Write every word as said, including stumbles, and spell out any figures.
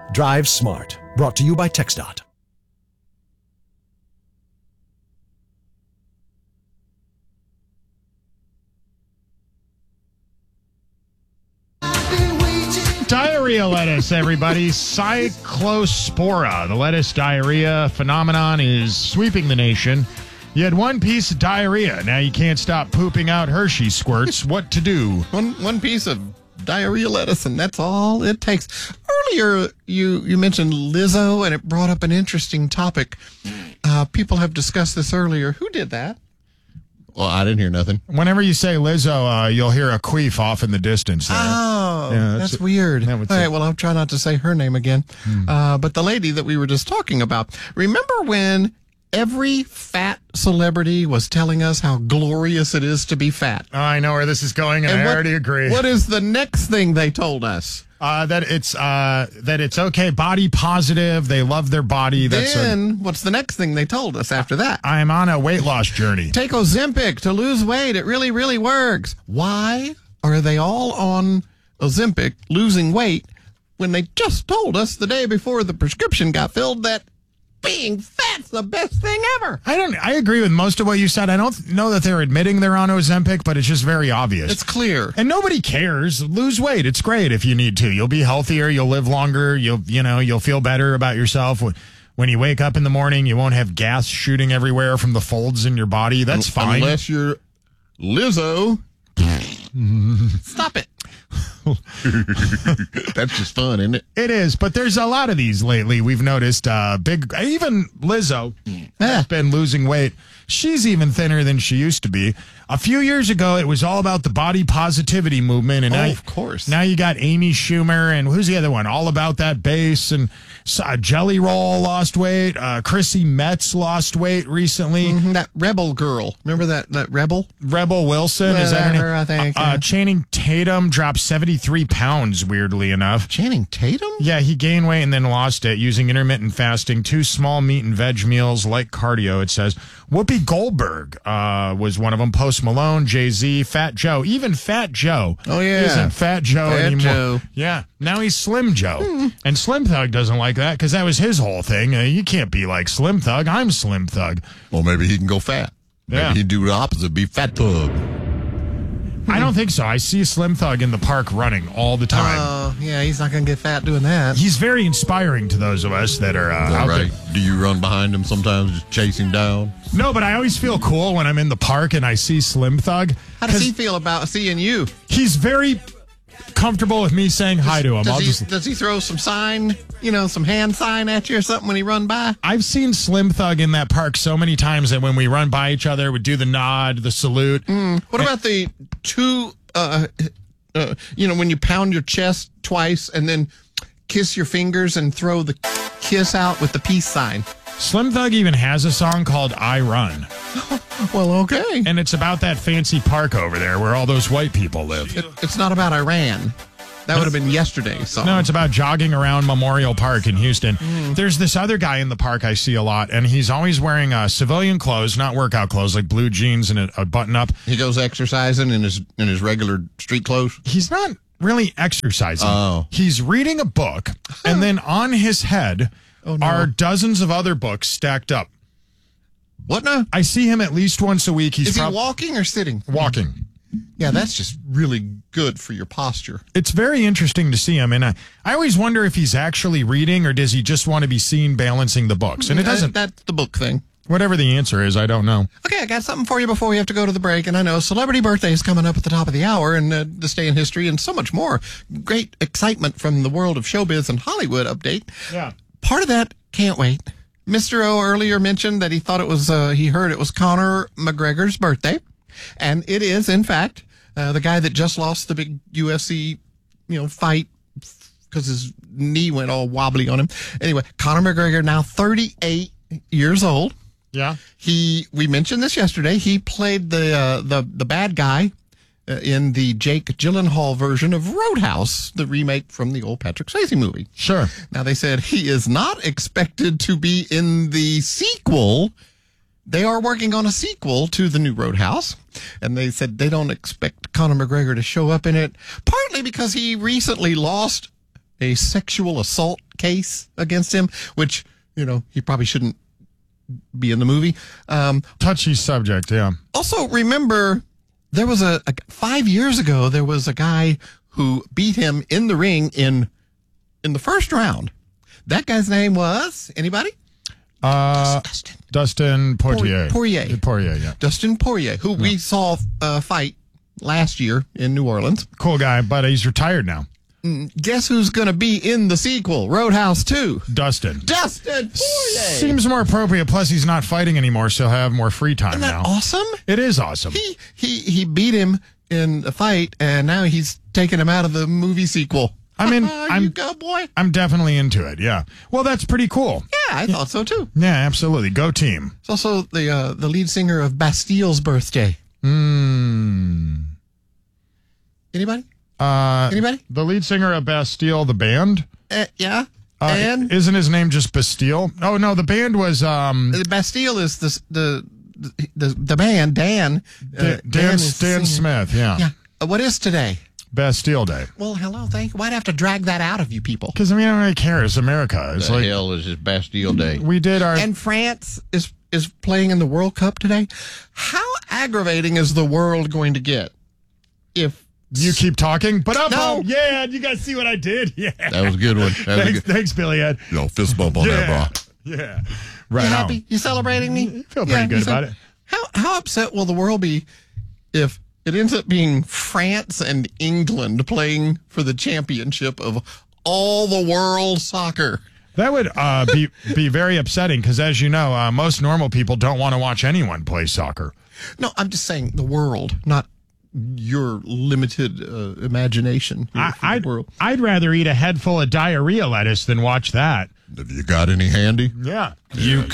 Drive smart. Brought to you by TxDOT. Diarrhea lettuce, everybody. Cyclospora. The lettuce diarrhea phenomenon is sweeping the nation. You had one piece of diarrhea. Now you can't stop pooping out Hershey squirts. What to do? One one piece of diarrhea lettuce, and that's all it takes. Earlier, you, you mentioned Lizzo, and it brought up an interesting topic. Uh, people have discussed this earlier. Who did that? Well, I didn't hear nothing. Whenever you say Lizzo, uh, you'll hear a queef off in the distance there. Oh, Yeah, that's, that's weird. that All would right, say- well, I'll try not to say her name again. Hmm. Uh, but the lady that we were just talking about, remember when every fat celebrity was telling us how glorious it is to be fat? I know where this is going, and, And I what- already agree. What is the next thing they told us? Uh, that it's uh, that it's okay, body positive. They love their body. That's a, Then, what's the next thing they told us after that? I am on a weight loss journey. Take Ozempic to lose weight. It really, really works. Why are they all on Ozempic losing weight when they just told us the day before the prescription got filled that being fat's the best thing ever? I don't. I agree with most of what you said. I don't know that they're admitting they're on Ozempic, but it's just very obvious. It's clear. And nobody cares. Lose weight. It's great if you need to. You'll be healthier. You'll live longer. You'll, you know, you'll feel better about yourself. When, when you wake up in the morning, you won't have gas shooting everywhere from the folds in your body. That's fine. Unless you're Lizzo. Stop it. That's just fun, isn't it? It is, but there's a lot of these lately. We've noticed uh, big, even Lizzo has been losing weight. She's even thinner than she used to be. A few years ago, it was all about the body positivity movement, and Oh, now, of course. now you got Amy Schumer, and who's the other one? All About That Bass, and uh, Jelly Roll lost weight. Uh, Chrissy Metz lost weight recently. Mhm, that rebel girl. Remember that, that rebel? Rebel Wilson, is that her name? Whatever, I think, Uh, yeah. uh, Channing Tatum dropped seventy-three pounds, weirdly enough. Channing Tatum? Yeah, he gained weight and then lost it using intermittent fasting, two small meat and veg meals, like cardio, it says. Whoopi Goldberg uh, was one of them. Post Malone, Jay-Z, Fat Joe. Even Fat Joe Oh, yeah. isn't Fat Joe Fat anymore. Joe. Yeah, now he's Slim Joe. And Slim Thug doesn't like that because that was his whole thing. Uh, you can't be like Slim Thug. I'm Slim Thug. Well, maybe he can go fat. Maybe Yeah. he'd do the opposite, be fat thug. I don't think so. I see Slim Thug in the park running all the time. Oh, yeah, he's not going to get fat doing that. He's very inspiring to those of us that are uh, out there. Do you run behind him sometimes, just chase him down? No, but I always feel cool when I'm in the park and I see Slim Thug. How does 'cause he feel about seeing you? He's very comfortable with me saying hi to him. Does I'll he, just, does he throw some sign, you know, some hand sign at you or something when he run by? I've seen Slim Thug in that park so many times that when we run by each other, we do the nod, the salute. What about the two, uh, uh, you know, when you pound your chest twice and then kiss your fingers and throw the kiss out with the peace sign? Slim Thug even has a song called I Run. Well, okay. And it's about that fancy park over there where all those white people live. It, it's not about Iran. That would have been yesterday's song. No, it's about jogging around Memorial Park in Houston. There's this other guy in the park I see a lot, and he's always wearing uh, civilian clothes, not workout clothes, like blue jeans and a, a button-up. He goes exercising in his in his regular street clothes. He's not really exercising. Oh. He's reading a book, and then on his head Oh, no. are dozens of other books stacked up. What now? I see him at least once a week. He's Is he prob- walking or sitting? walking. Yeah, that's just really good for your posture. It's very interesting to see him, and I, I always wonder if he's actually reading or does he just want to be seen balancing the books. And it That- doesn't. That's the book thing. Whatever the answer is, I don't know. Okay, I got something for you before we have to go to the break. And I know celebrity birthdays coming up at the top of the hour and uh, this day in history and so much more. Great excitement from the world of showbiz and Hollywood update. Yeah. Part of that, can't wait. Mister O earlier mentioned that he thought it was, uh, he heard it was Conor McGregor's birthday. And it is, in fact, uh, the guy that just lost the big U F C, you know, fight because his knee went all wobbly on him. Anyway, Conor McGregor, now thirty-eight years old. Yeah. He, we mentioned this yesterday. He played the uh, the the bad guy uh, in the Jake Gyllenhaal version of Roadhouse, the remake from the old Patrick Swayze movie. Sure. Now they said he is not expected to be in the sequel. They are working on a sequel to the new Roadhouse, and they said they don't expect Conor McGregor to show up in it, partly because he recently lost a sexual assault case against him, which, you know, he probably shouldn't be in the movie. Um, Touchy subject, yeah. also, remember, there was a, a five years ago, there was a guy who beat him in the ring in in the first round. That guy's name was, anybody? Uh, Dustin. Dustin Poirier. Poirier. Poirier, yeah. Dustin Poirier, who we saw uh, fight last year in New Orleans. Cool guy, but he's retired now. Guess who's going to be in the sequel, Roadhouse two? Dustin. Dustin Poirier. Seems more appropriate. Plus, he's not fighting anymore, so he'll have more free time Isn't that now. awesome? It is awesome. He, he, he beat him in a fight, and now he's taking him out of the movie sequel. I mean, you I'm go, boy. I'm definitely into it. Yeah. Well, that's pretty cool. Yeah, I thought so too. Yeah, absolutely. Go team. It's also the uh, the lead singer of Bastille's birthday. Hmm. Anybody? Uh, Anybody? The lead singer of Bastille, the band. Uh, yeah. Uh, and isn't his name just Bastille? Oh no, the band was um the Bastille is the the the, the band Dan. Uh, Dan Dan, is Dan singing. Smith. Yeah. Yeah. Uh, what is today? Bastille Day. Well, hello. Thank you. Why'd I have to drag that out of you people? Because I mean, I don't really care. It's America. It's The like hell is his Bastille Day? we did our. And France is is playing in the World Cup today. How aggravating is the world going to get if You keep talking, but up. No. Oh, yeah, you guys see what I did? Yeah. That was a good one. That was a Thanks, good. thanks, Billy Ed. Yo, fist bump on Yeah. that, bro. Yeah. Right you on. happy? You celebrating me? Feel pretty good you about ce- it. How how upset will the world be if it ends up being France and England playing for the championship of all the world soccer? That would uh, be be very upsetting because, as you know, uh, most normal people don't want to watch anyone play soccer. No, I'm just saying the world, not your limited uh, imagination. here I, for the I'd, world. I'd rather eat a head full of diarrhea lettuce than watch that. Have you got any handy? Yeah. You